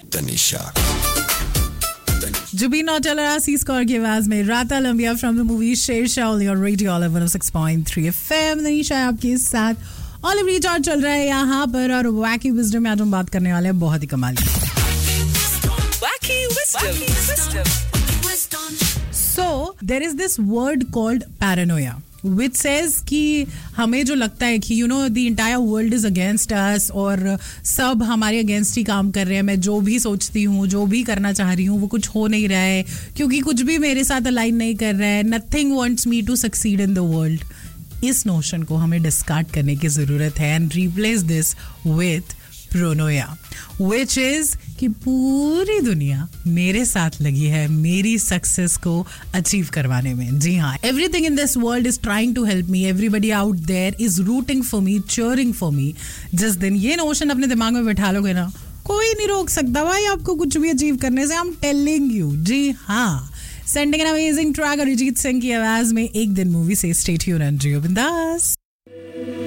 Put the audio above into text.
Tanisha. Jubin Nautala C-Score की आवाज में राता लंबिया from the movie Sher Shah on your radio Olive 106.3 FM. Tanisha है आपके साथ. Olive Recharge चल रहा है यहाँ पर और Wacky Wisdom में आज हम बात करने वाले हैं बहुत ही कमाल की. Wacky Wisdom. So there is this word called paranoia, which says कि हमें जो लगता है कि the entire world is against us और सब हमारे against ही काम कर रहे हैं. मैं जो भी सोचती हूँ, जो भी करना चाह रही हूँ वो कुछ हो नहीं रहा है क्योंकि कुछ भी मेरे साथ अलाइन नहीं कर रहा है. Nothing wants me to succeed in the world. इस नोशन को हमें डिस्कार्ड करने की ज़रूरत है and replace this with प्रोनोया, which is कि पूरी दुनिया मेरे साथ लगी है मेरी सक्सेस को अचीव करवाने में. जी हाँ, everything in this world is trying to help me. Everybody out there is rooting for me, cheering for me. जिस दिन ये नोशन अपने दिमाग में बैठा लोगे ना, कोई नहीं रोक सकता भाई आपको कुछ भी अचीव करने से. I'm telling you. जी हाँ, sending an amazing track Arijit Singh की आवाज में एक दिन मूवी से. स्टे ट्यून्ड एंड जियो बिंदास.